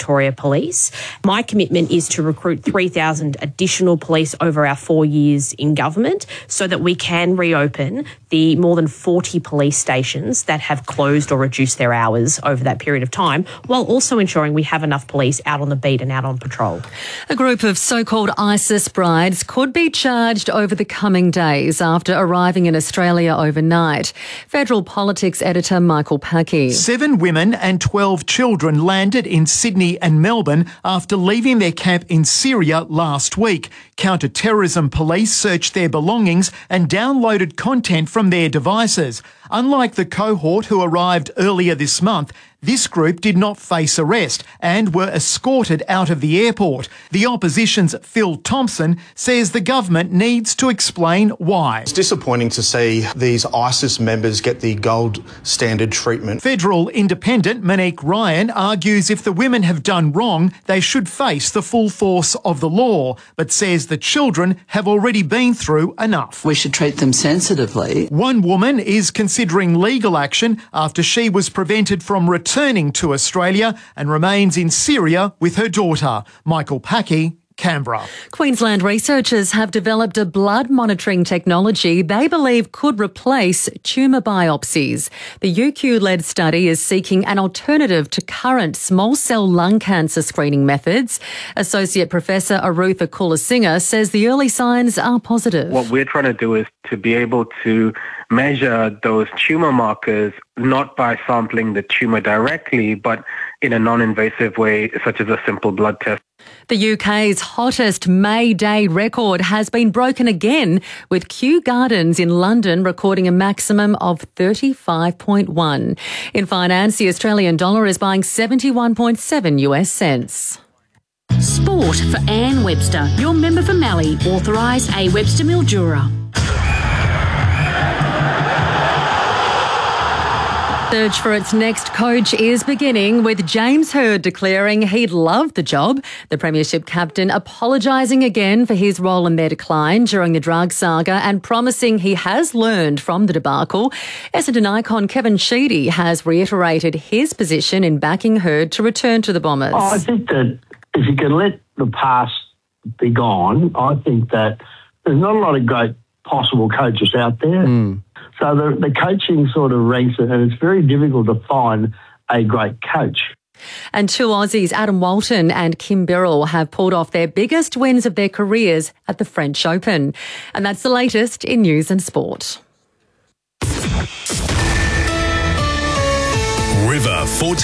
Victoria Police. My commitment is to recruit 3,000 additional police over our 4 years in government so that we can reopen the more than 40 police stations that have closed or reduced their hours over that period of time, while also ensuring we have enough police out on the beat and out on patrol. A group of so-called ISIS brides could be charged over the coming days after arriving in Australia overnight. Federal politics editor Michael Packey. 7 women and 12 children landed in Sydney and Melbourne after leaving their camp in Syria last week. Counter-terrorism police searched their belongings and downloaded content from their devices. Unlike the cohort who arrived earlier this month, this group did not face arrest and were escorted out of the airport. The opposition's Phil Thompson says the government needs to explain why. It's disappointing to see these ISIS members get the gold standard treatment. Federal independent Monique Ryan argues if the women have done wrong, they should face the full force of the law, but says the children have already been through enough. We should treat them sensitively. One woman is considering legal action after she was prevented from returning to Australia and remains in Syria with her daughter. Michael Packey, Canberra. Queensland researchers have developed a blood monitoring technology they believe could replace tumour biopsies. The UQ-led study is seeking an alternative to current small cell lung cancer screening methods. Associate Professor Arutha Kulasinghe says the early signs are positive. What we're trying to do is to be able to measure those tumour markers not by sampling the tumour directly, but in a non-invasive way, such as a simple blood test. The UK's hottest May Day record has been broken again, with Kew Gardens in London recording a maximum of 35.1. In finance, the Australian dollar is buying 71.7 US cents. Sport for Anne Webster, your member for Mallee, authorised A. Webster Mildura. Search for its next coach is beginning, with James Hird declaring he'd love the job. The Premiership captain apologising again for his role in their decline during the drug saga and promising he has learned from the debacle. Essendon icon Kevin Sheedy has reiterated his position in backing Hird to return to the Bombers. I think that if you can let the past be gone, I think that there's not a lot of great possible coaches out there. So the coaching sort of ranks it, and it's very difficult to find a great coach. And 2 Aussies, Adam Walton and Kim Birrell, have pulled off their biggest wins of their careers at the French Open. And that's the latest in news and sport. River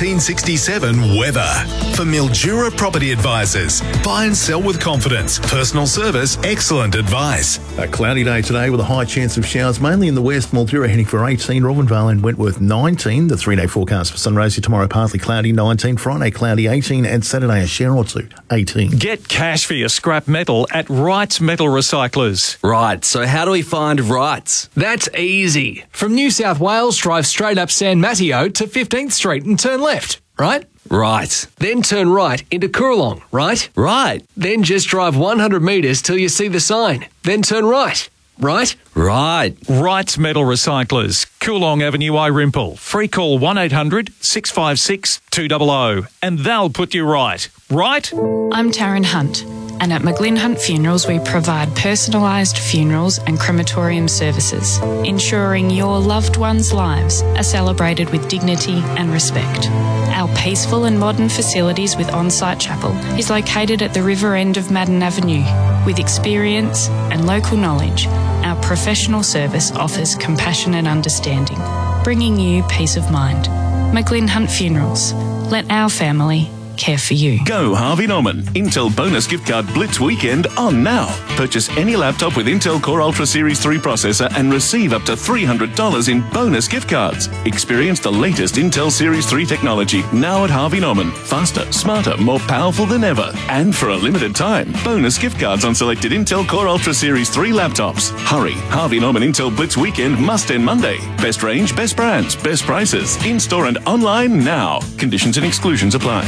1467 weather. For Mildura Property Advisors. Buy and sell with confidence. Personal service, excellent advice. A cloudy day today with a high chance of showers, mainly in the west. Mildura heading for 18, Robinvale and Wentworth 19. The 3-day forecast for Sunraysia tomorrow, partly cloudy 19, Friday cloudy 18, and Saturday a shower or two 18. Get cash for your scrap metal at Wrights Metal Recyclers. Right, so how do we find Wrights? That's easy. From New South Wales, drive straight up San Mateo to 15th Street and turn left, right? Right. Then turn right into Coorong, right? Right. Then just drive 100 metres till you see the sign. Then turn right, right? Right. Wrights Metal Recyclers, Coorong Avenue, Irimple. Free call 1800 656 200 and they'll put you right. Right? I'm Taryn Hunt, and at McGlynn Hunt Funerals we provide personalised funerals and crematorium services, ensuring your loved ones' lives are celebrated with dignity and respect. Our peaceful and modern facilities with on-site chapel is located at the river end of Madden Avenue. With experience and local knowledge, our professional service offers compassion and understanding, bringing you peace of mind. McGlynn Hunt Funerals. Let our family care for you. Go Harvey Norman. Intel bonus gift card blitz weekend on now. Purchase any laptop with Intel Core Ultra Series 3 processor and receive up to $300 in bonus gift cards. Experience the latest Intel Series 3 technology now at Harvey Norman. Faster, smarter, more powerful than ever. And for a limited time, bonus gift cards on selected Intel Core Ultra Series 3 laptops. Hurry. Harvey Norman Intel Blitz weekend must end Monday. Best range, best brands, best prices. In-store and online now. Conditions and exclusions apply.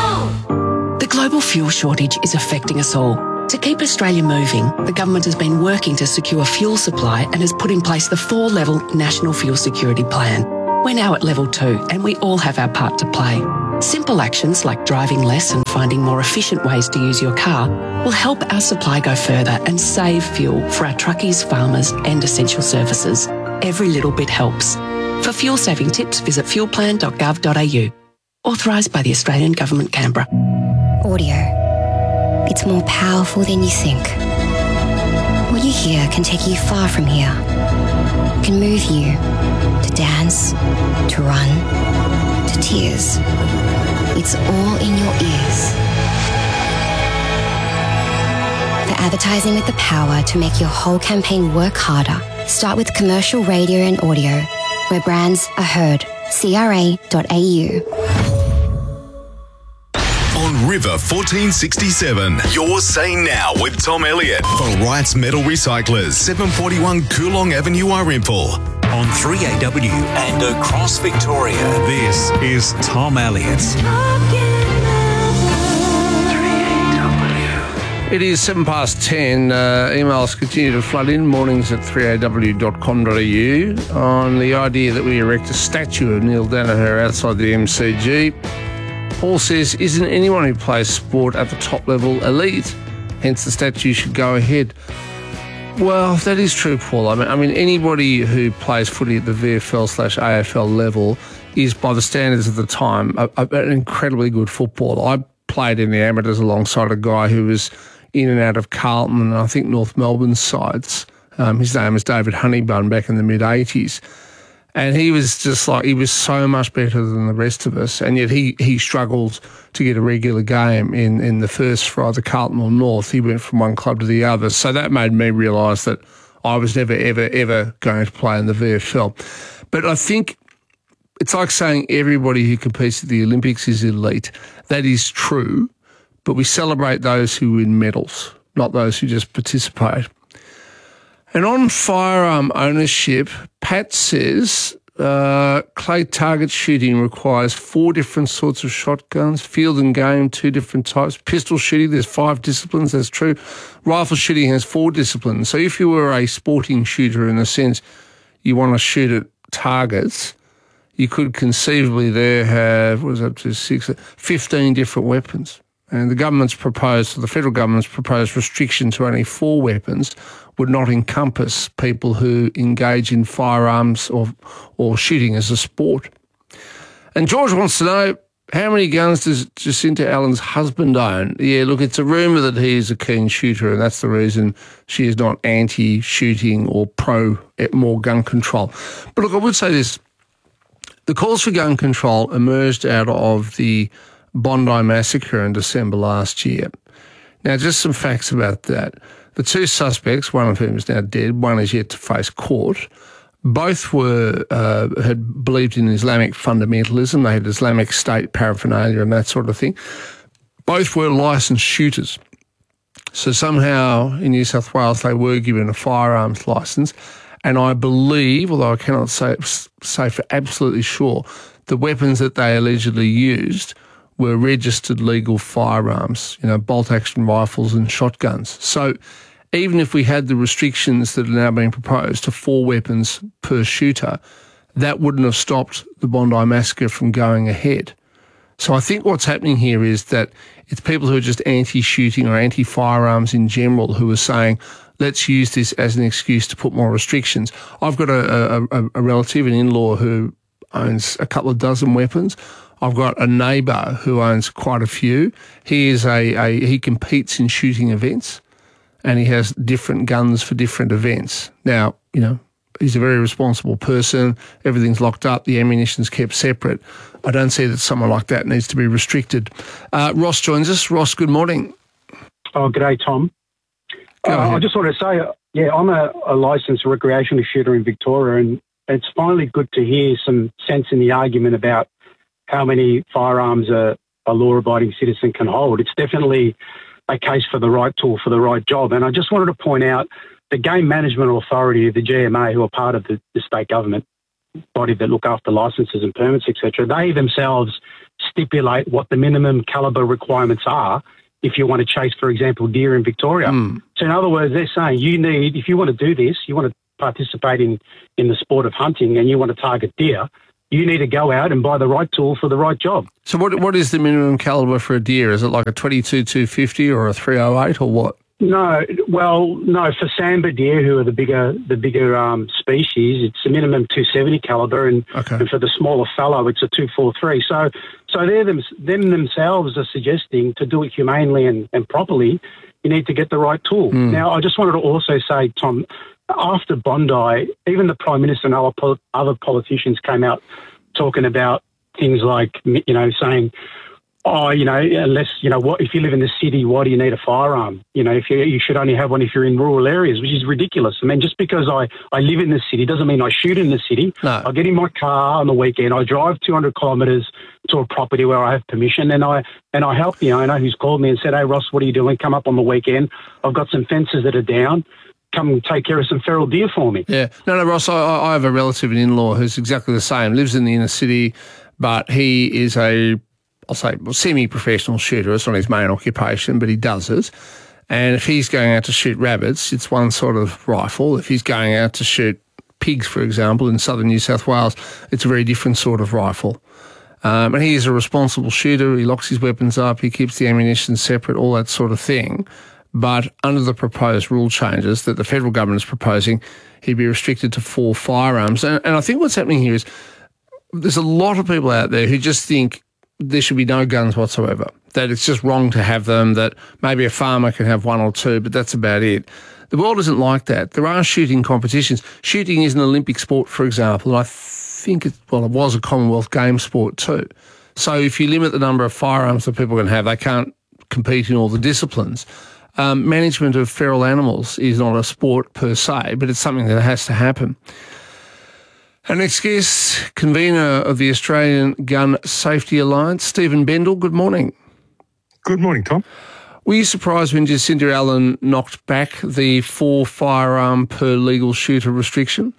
The global fuel shortage is affecting us all. To keep Australia moving, the government has been working to secure fuel supply and has put in place the 4-level National Fuel Security Plan. We're now at level 2 and we all have our part to play. Simple actions like driving less and finding more efficient ways to use your car will help our supply go further and save fuel for our truckies, farmers and essential services. Every little bit helps. For fuel saving tips, visit fuelplan.gov.au. Authorised by the Australian Government, Canberra. Audio. It's more powerful than you think. What you hear can take you far from here. It can move you to dance, to run, to tears. It's all in your ears. For advertising with the power to make your whole campaign work harder, start with commercial radio and audio, where brands are heard. CRA.au. On River 1467, you're Say Now with Tom Elliott for Wright's Metal Recyclers, 741 Coolong Avenue, Irimple. On 3AW and across Victoria, this is Tom Elliott. It is 10:10. Emails continue to flood in, mornings at 3aw.com.au, on the idea that we erect a statue of Neil Danaher outside the MCG. Paul says, isn't anyone who plays sport at the top level elite? Hence the statue should go ahead. Well, that is true, Paul. I mean, anybody who plays footy at the VFL/AFL level is, by the standards of the time, an incredibly good footballer. I played in the amateurs alongside a guy who was in and out of Carlton and I think North Melbourne sides. His name was David Honeybun back in the mid-80s. And he was just like, he was so much better than the rest of us. And yet he struggled to get a regular game in the first for either Carlton or North. He went from one club to the other. So that made me realise that I was never, ever going to play in the VFL. But I think it's like saying everybody who competes at the Olympics is elite. That is true. But we celebrate those who win medals, not those who just participate. And on firearm ownership, Pat says clay target shooting requires 4 different sorts of shotguns, field and game, 2 different types. Pistol shooting, there's 5 disciplines, that's true. Rifle shooting has 4 disciplines. So if you were a sporting shooter in the sense you want to shoot at targets, you could conceivably there have, 15 different weapons. And the federal government's proposed restriction to only 4 weapons would not encompass people who engage in firearms or shooting as a sport. And George wants to know, how many guns does Jacinta Allen's husband own? Yeah, look, it's a rumour that he is a keen shooter, and that's the reason she is not anti-shooting or pro more gun control. But look, I would say this. The calls for gun control emerged out of the Bondi massacre in December last year. Now, just some facts about that. The 2 suspects, one of whom is now dead, one is yet to face court. Both had believed in Islamic fundamentalism. They had Islamic State paraphernalia and that sort of thing. Both were licensed shooters. So somehow in New South Wales they were given a firearms licence. And I believe, although I cannot say for absolutely sure, the weapons that they allegedly used were registered legal firearms, bolt-action rifles and shotguns. So even if we had the restrictions that are now being proposed to 4 weapons per shooter, that wouldn't have stopped the Bondi massacre from going ahead. So I think what's happening here is that it's people who are just anti-shooting or anti-firearms in general who are saying, let's use this as an excuse to put more restrictions. I've got a relative, an in-law, who owns a couple of dozen weapons. I've got a neighbour who owns quite a few. He competes in shooting events, and he has different guns for different events. Now, he's a very responsible person. Everything's locked up. The ammunition's kept separate. I don't see that someone like that needs to be restricted. Ross joins us. Ross, good morning. Oh, g'day, Tom. I just want to say, I'm a licensed recreational shooter in Victoria, and it's finally good to hear some sense in the argument about how many firearms a law-abiding citizen can hold. It's definitely a case for the right tool for the right job. And I just wanted to point out the Game Management Authority, the GMA, who are part of the state government body that look after licences and permits, etc., they themselves stipulate what the minimum calibre requirements are if you want to chase, for example, deer in Victoria. So in other words, they're saying if you want to do this, you want to participate in the sport of hunting and you want to target deer, you need to go out and buy the right tool for the right job. So what is the minimum calibre for a deer? Is it like a 22-250 or a 308 or what? No, for sambar deer, who are the bigger species, it's a minimum 270 calibre, and for the smaller fallow, it's a 243. So they're them themselves are suggesting to do it humanely and properly, you need to get the right tool. Now, I just wanted to also say, Tom, after Bondi, even the Prime Minister and other politicians came out talking about things like, saying, unless, if you live in the city, why do you need a firearm? If you should only have one if you're in rural areas, which is ridiculous. I mean, just because I live in the city doesn't mean I shoot in the city. No. I get in my car on the weekend, I drive 200 kilometres to a property where I have permission, and I help the owner who's called me and said, "Hey, Ross, what are you doing? Come up on the weekend. I've got some fences that are down. Come take care of some feral deer for me." Yeah. No, Ross, I have a relative, an in-law, who's exactly the same, lives in the inner city, but he is I'll say semi-professional shooter. It's not his main occupation, but he does it. And if he's going out to shoot rabbits, it's one sort of rifle. If he's going out to shoot pigs, for example, in southern New South Wales, it's a very different sort of rifle. And he is a responsible shooter. He locks his weapons up. He keeps the ammunition separate, all that sort of thing. But under the proposed rule changes that the federal government is proposing, he'd be restricted to 4 firearms. And I think what's happening here is there's a lot of people out there who just think there should be no guns whatsoever, that it's just wrong to have them, that maybe a farmer can have 1 or 2, but that's about it. The world isn't like that. There are shooting competitions. Shooting is an Olympic sport, for example, and I think it was a Commonwealth Games sport too. So if you limit the number of firearms that people can have, they can't compete in all the disciplines. Management of feral animals is not a sport per se, but it's something that has to happen. Our next guest, convener of the Australian Gun Safety Alliance, Stephen Bendall. Good morning. Good morning, Tom. Were you surprised when Jacinda Allen knocked back the 4 firearm per legal shooter restriction?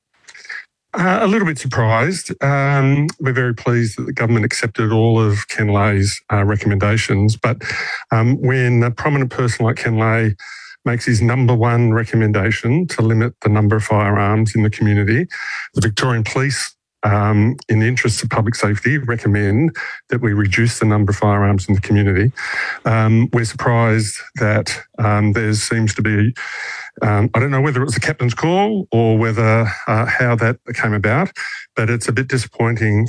A little bit surprised. We're very pleased that the government accepted all of Ken Lay's recommendations, but when a prominent person like Ken Lay makes his number one recommendation to limit the number of firearms in the community, the Victorian Police, in the interests of public safety, recommend that we reduce the number of firearms in the community. We're surprised that there seems to be, I don't know whether it was the captain's call or whether how that came about, but it's a bit disappointing.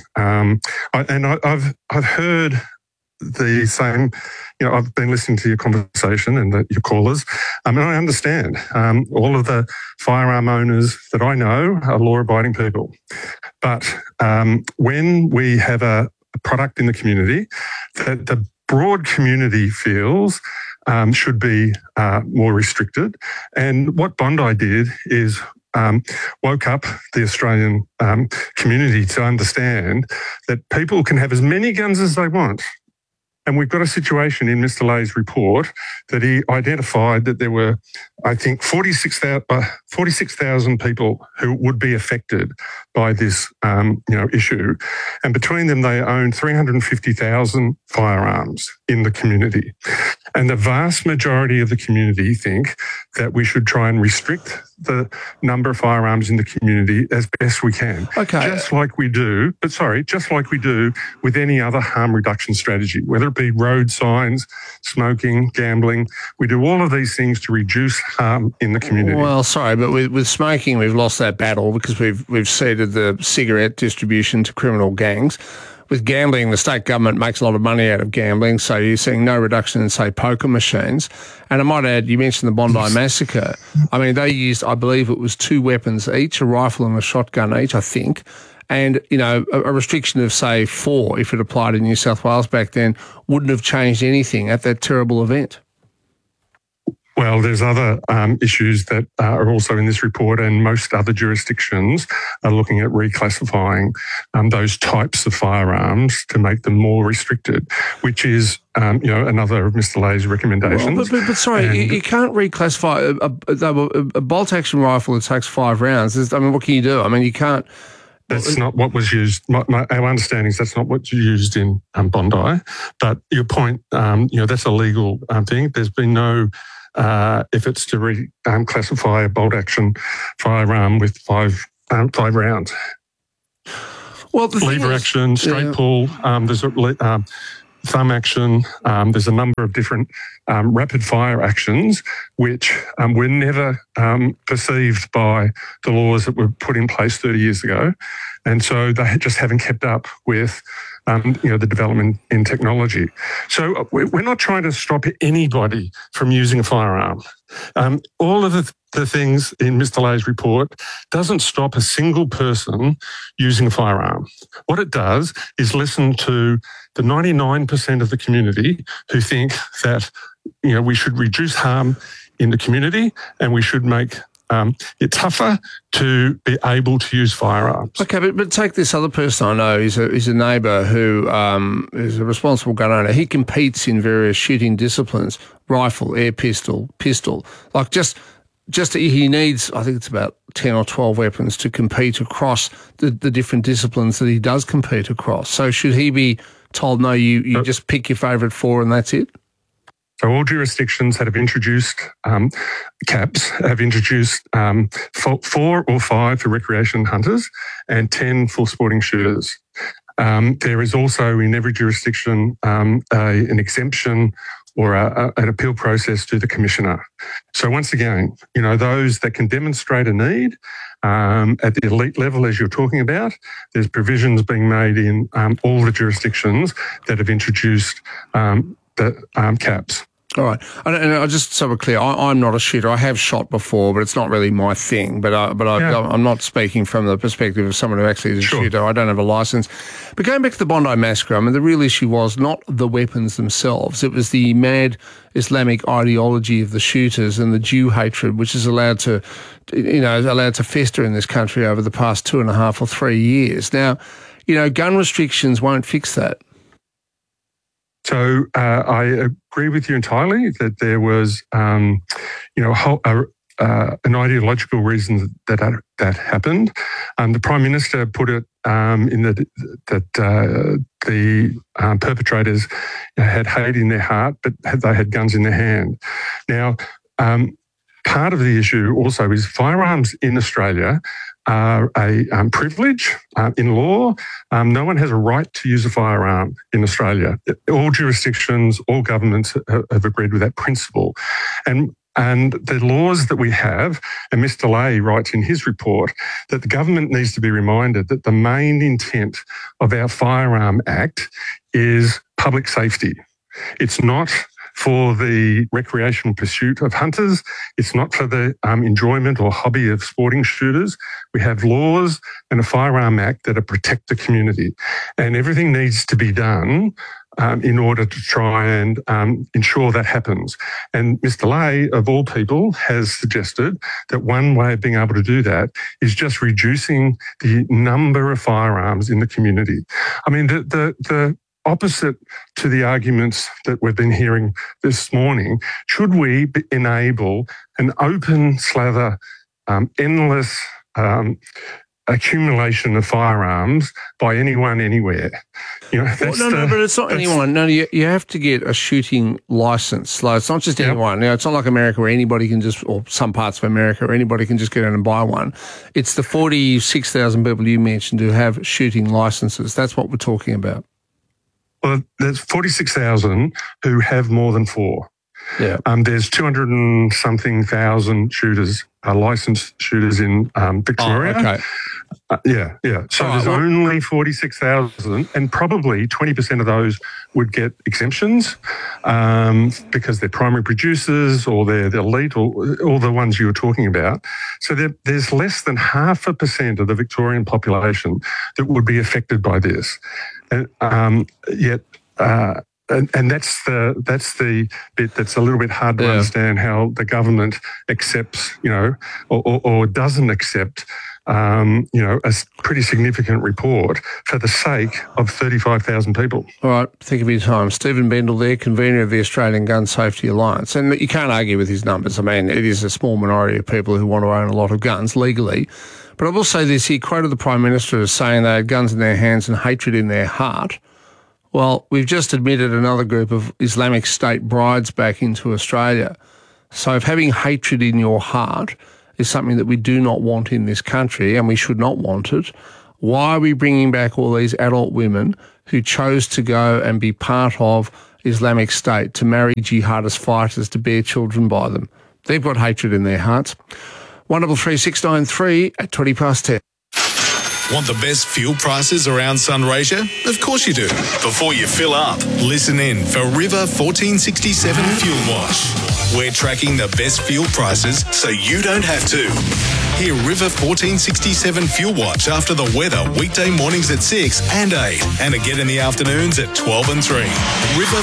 I've heard the same, I've been listening to your conversation and your callers, and I understand all of the firearm owners that I know are law-abiding people. But when we have a product in the community that the broad community feels should be more restricted, and what Bondi did is woke up the Australian community to understand that people can have as many guns as they want. And we've got a situation in Mr. Lay's report that he identified that there were, I think, 46,000 people who would be affected by this, issue. And between them, they own 350,000 firearms in the community. And the vast majority of the community think that we should try and restrict the number of firearms in the community as best we can. Okay. Just like we do with any other harm reduction strategy, whether it be road signs, smoking, gambling. We do all of these things to reduce harm in the community. Well, sorry, but with smoking, we've lost that battle because we've ceded the cigarette distribution to criminal gangs. With gambling, the state government makes a lot of money out of gambling, so you're seeing no reduction in, say, poker machines. And I might add, you mentioned the Bondi massacre. I mean, they used, I believe it was 2 weapons each, a rifle and a shotgun each, I think. And, a restriction of, say, 4, if it applied in New South Wales back then, wouldn't have changed anything at that terrible event. Well, there's other issues that are also in this report, and most other jurisdictions are looking at reclassifying those types of firearms to make them more restricted, which is, another of Mr. Lay's recommendations. Well, but sorry, you can't reclassify a bolt-action rifle that takes 5 rounds. What can you do? I mean, you can't... That's not what was used. Our understanding is that's not what's used in Bondi. But your point, that's a legal thing. There's been no efforts to classify a bolt-action firearm with 5 rounds. Well, lever action, straight pull. There's a thumb action. There's a number of different rapid fire actions which were never perceived by the laws that were put in place 30 years ago. And so they just haven't kept up with the development in technology. So we're not trying to stop anybody from using a firearm. All of the things in Mr. Lay's report doesn't stop a single person using a firearm. What it does is listen to the 99% of the community who think that we should reduce harm in the community and we should make it tougher to be able to use firearms. Okay, but take this other person I know. He's a neighbour who is a responsible gun owner. He competes in various shooting disciplines: rifle, air pistol. Like just he needs, I think it's about 10 or 12 weapons to compete across the different disciplines that he does compete across. So should he be told, no, you just pick your favourite 4 and that's it? So all jurisdictions that have introduced caps have introduced 4 or 5 for recreation hunters and 10 for sporting shooters. There is also in every jurisdiction an exemption or an appeal process to the commissioner. So once again, those that can demonstrate a need at the elite level, as you're talking about, there's provisions being made in all the jurisdictions that have introduced the caps. All right. And just so we're clear, I'm not a shooter. I have shot before, but it's not really my thing. I'm not speaking from the perspective of someone who actually is a shooter. I don't have a license. But going back to the Bondi Massacre, the real issue was not the weapons themselves. It was the mad Islamic ideology of the shooters and the Jew hatred, which is allowed to fester in this country over the past 2.5 or 3 years. Now, gun restrictions won't fix that. So I agree with you entirely that there was, an ideological reason that happened. The Prime Minister put it that the perpetrators had hate in their heart, but they had guns in their hand. Now, part of the issue also is firearms in Australia are a privilege in law. No one has a right to use a firearm in Australia. All jurisdictions, all governments have agreed with that principle. And the laws that we have, and Mr. Lay writes in his report that the government needs to be reminded that the main intent of our Firearm Act is public safety. It's not for the recreational pursuit of hunters. It's not for the enjoyment or hobby of sporting shooters. We have laws and a Firearm Act that protect the community. And everything needs to be done in order to try and ensure that happens. And Mr. Lay, of all people, has suggested that one way of being able to do that is just reducing the number of firearms in the community. The opposite to the arguments that we've been hearing this morning, should we enable an open slather, endless accumulation of firearms by anyone, anywhere? But it's not anyone. No, you have to get a shooting license. Like, it's not just anyone. It's not like America where anybody can just, or some parts of America where anybody can just get in and buy one. It's the 46,000 people you mentioned who have shooting licenses. That's what we're talking about. Well, there's 46,000 who have more than 4. Yeah. There's 200 and something thousand shooters, licensed shooters in Victoria. Oh, okay. So there's only 46,000, and probably 20% of those would get exemptions because they're primary producers or they're elite, or all the ones you were talking about. So there's less than 0.5% of the Victorian population that would be affected by this. And that's the bit that's a little bit hard to understand, how the government accepts, or doesn't accept, a pretty significant report for the sake of 35,000 people. All right, think of your time. Stephen Bendel there, convener of the Australian Gun Safety Alliance. And you can't argue with his numbers. It is a small minority of people who want to own a lot of guns legally. But I will say this, he quoted the Prime Minister as saying they had guns in their hands and hatred in their heart. Well, we've just admitted another group of Islamic State brides back into Australia. So if having hatred in your heart is something that we do not want in this country, and we should not want it, Why are we bringing back all these adult women who chose to go and be part of Islamic State, to marry jihadist fighters, to bear children by them? They've got hatred in their hearts. 133693 at 20 past 10. Want the best fuel prices around Sunraysia? Of course you do. Before you fill up, listen in for River 1467 Fuel Wash. We're tracking the best fuel prices so you don't have to. Hear River 1467 Fuel Watch after the weather weekday mornings at 6 and 8 and again in the afternoons at 12 and 3. River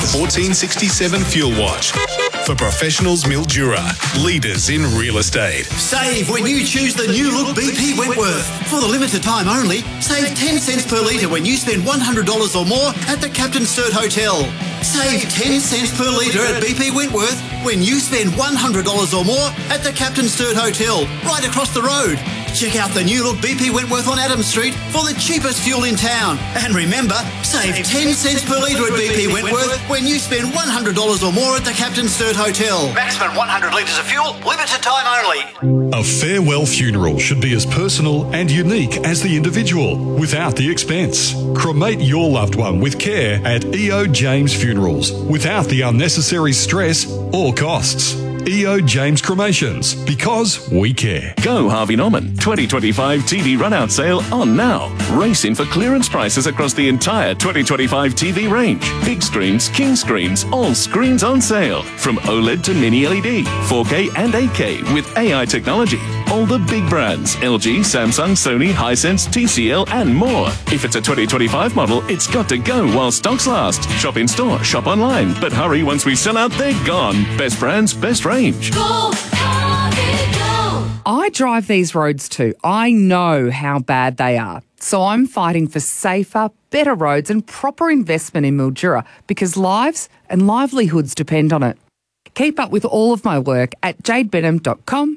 1467 Fuel Watch. For professionals, Mildura, leaders in real estate. Save when you choose the new look BP Wentworth. For the limited time only, save 10 cents per litre when you spend $100 or more at the Captain Sturt Hotel. Save 10 cents per litre at BP Wentworth when you spend $100 or more at the Captain Sturt Hotel, right across the road. Check out the new look BP Wentworth on Adams Street for the cheapest fuel in town. And remember, save 10 cents per litre at BP Wentworth when you spend $100 or more at the Captain Sturt Hotel. Maximum 100 litres of fuel, limited time only. A farewell funeral should be as personal and unique as the individual, without the expense. Cremate your loved one with care at EO James Funerals, without the unnecessary stress or costs. EO James Cremations, because we care. Go Harvey Norman 2025 TV run-out sale on now. Race in for clearance prices across the entire 2025 TV range. Big screens, king screens, all screens on sale. From OLED to mini LED, 4K and 8K with AI technology. All the big brands, LG, Samsung, Sony, Hisense, TCL and more. If it's a 2025 model, it's got to go while stocks last. Shop in store, shop online. But hurry, once we sell out, they're gone. Best brands, best range. Go, Harvey, go. I drive these roads too. I know how bad they are. So I'm fighting for safer, better roads and proper investment in Mildura because lives and livelihoods depend on it. Keep up with all of my work at jadebenham.com.au.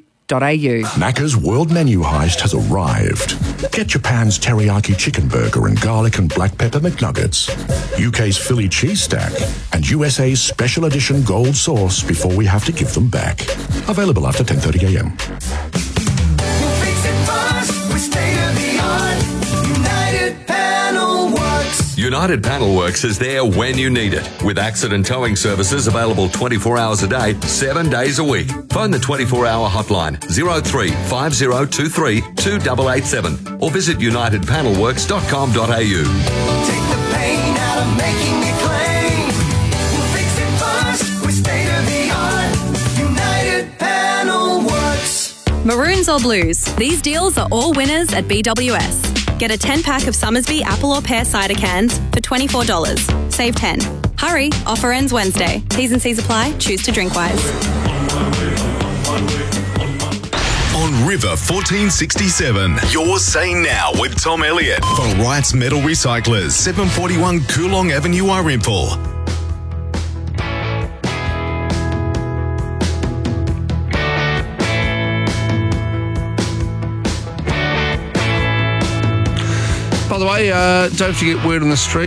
Macca's World Menu Heist has arrived. Get Japan's teriyaki chicken burger and garlic and black pepper McNuggets, UK's Philly cheese stack, and USA's special edition gold sauce before we have to give them back. Available after 10:30 a.m. We'll fix it fast with state-of-the-art United Panel Works. United Panel Works is there when you need it, with accident towing services available 24 hours a day, 7 days a week. Phone the 24-hour hotline 03 5023 2887 or visit unitedpanelworks.com.au. Take the pain out of making a claim. We'll fix it fast with state-of-the-art United Panel Works. Maroons or blues, these deals are all winners at BWS. Get a 10-pack of Summersby apple or pear cider cans for $24. Save 10. Hurry, offer ends Wednesday. T's and C's apply. Choose to drink wise. On River 1467, you're saying now with Tom Elliott for Wrights Metal Recyclers, 741 Coolong Avenue, Irimple. By the way, don't forget Word on the Street.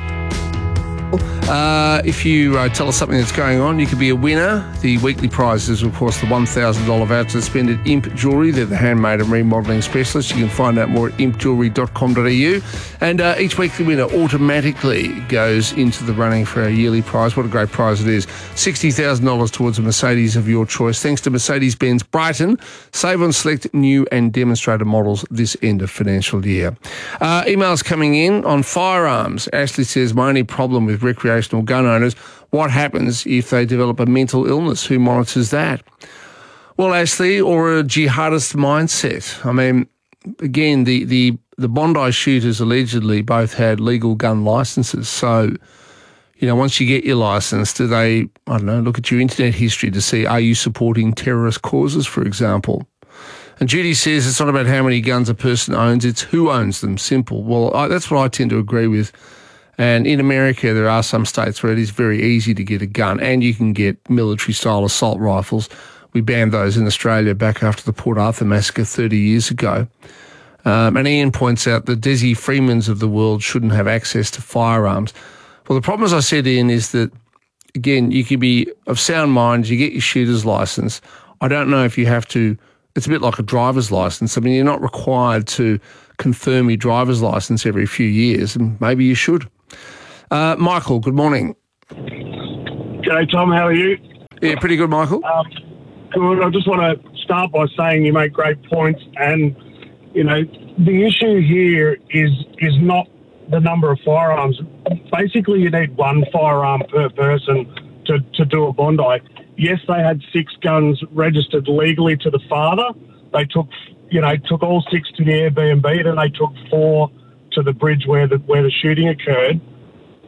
If you tell us something that's going on, you could be a winner. The weekly prize is, of course, the $1,000 voucher to spend at Imp Jewellery. They're the handmade and remodelling specialists. You can find out more at impjewellery.com.au. And each weekly winner automatically goes into the running for a yearly prize. What a great prize it is. $60,000 towards a Mercedes of your choice. Thanks to Mercedes-Benz Brighton. Save on select new and demonstrator models this end of financial year. Emails coming in on firearms. Ashley says, my only problem with recreational gun owners, what happens if they develop a mental illness? Who monitors that? Well, Ashley, or a jihadist mindset. I mean, again, the Bondi shooters allegedly both had legal gun licenses. So, you know, once you get your license, do they, I don't know, look at your internet history to see, are you supporting terrorist causes, for example? And Judy says it's not about how many guns a person owns, it's who owns them. Simple. Well, that's what I tend to agree with. And in America, there are some states where it is very easy to get a gun and you can get military-style assault rifles. We banned those in Australia back after the Port Arthur massacre 30 years ago. And Ian points out that Desi Freemans of the world shouldn't have access to firearms. Well, the problem, as I said, Ian, is that, again, you could be of sound mind, you get your shooter's license. I don't know if you have to, it's a bit like a driver's license. I mean, you're not required to confirm your driver's licence every few years, and maybe you should. Michael, good morning. G'day, Tom. How are you? Yeah, pretty good, Michael. Good. I just want to start by saying you make great points, and you know the issue here is not the number of firearms. Basically, you need one firearm per person to do a Bondi. Yes, they had 6 guns registered legally to the father. They took all 6 to the Airbnb, then they took 4 to the bridge where the shooting occurred.